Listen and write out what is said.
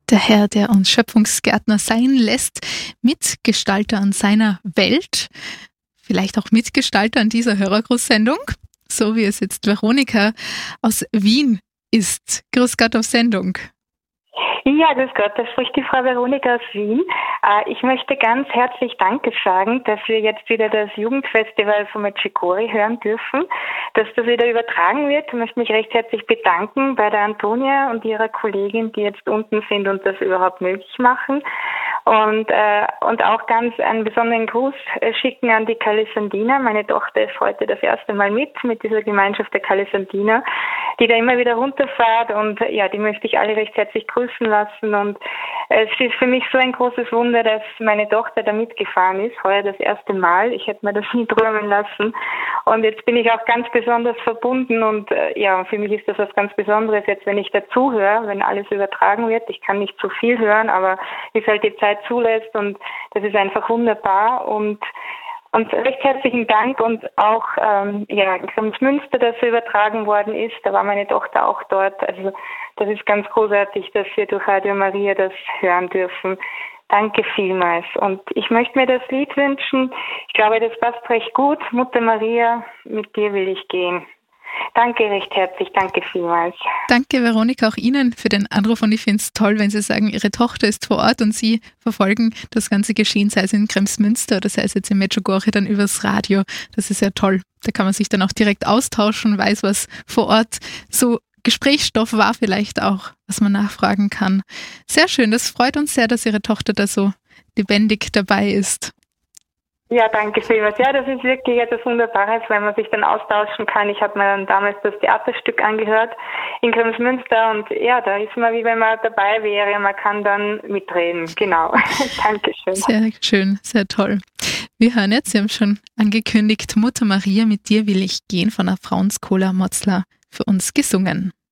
Der Herr, der uns Schöpfungsgärtner sein lässt, Mitgestalter an seiner Welt, vielleicht auch Mitgestalter an dieser Hörergruß-Sendung, so wie es jetzt Veronika aus Wien ist. Grüß Gott auf Sendung. Ja, grüß Gott, da spricht die Frau Veronika aus Wien. Ich möchte ganz herzlich Danke sagen, dass wir jetzt wieder das Jugendfestival von Medjugorje hören dürfen, dass das wieder übertragen wird. Ich möchte mich recht herzlich bedanken bei der Antonia und ihrer Kollegin, die jetzt unten sind und das überhaupt möglich machen. Und auch ganz einen besonderen Gruß schicken an die Calisandina. Meine Tochter ist heute das erste Mal mit dieser Gemeinschaft der Calisandina, die da immer wieder runterfährt, und ja, die möchte ich alle recht herzlich grüßen lassen. Und es ist für mich so ein großes Wunder, dass meine Tochter da mitgefahren ist, heuer das erste Mal. Ich hätte mir das nie träumen lassen. Und jetzt bin ich auch ganz besonders verbunden, und ja, für mich ist das was ganz Besonderes jetzt, wenn ich dazuhöre, wenn alles übertragen wird. Ich kann nicht zu viel hören, aber wie es halt die Zeit zulässt, und das ist einfach wunderbar. Und recht herzlichen Dank, und auch Kremsmünster, das so übertragen worden ist, da war meine Tochter auch dort. Also das ist ganz großartig, dass wir durch Radio Maria das hören dürfen. Danke vielmals. Und ich möchte mir das Lied wünschen. Ich glaube, das passt recht gut. Mutter Maria, mit dir will ich gehen. Danke recht herzlich, danke vielmals. Danke, Veronika, auch Ihnen für den Anruf, und ich finde es toll, wenn Sie sagen, Ihre Tochter ist vor Ort und Sie verfolgen das ganze Geschehen, sei es in Kremsmünster oder sei es jetzt in Medjugorje, dann übers Radio. Das ist ja toll. Da kann man sich dann auch direkt austauschen, weiß, was vor Ort so Gesprächsstoff war, vielleicht auch, was man nachfragen kann. Sehr schön, das freut uns sehr, dass Ihre Tochter da so lebendig dabei ist. Ja, danke vielmals. Ja, das ist wirklich etwas Wunderbares, wenn man sich dann austauschen kann. Ich habe mir dann damals das Theaterstück angehört in Kremsmünster, und ja, da ist man wie wenn man dabei wäre. Man kann dann mitreden. Genau. Dankeschön. Sehr schön, sehr toll. Wir hören jetzt, Sie haben schon angekündigt, Mutter Maria, mit dir will ich gehen, von der Frauenskola Motzler für uns gesungen.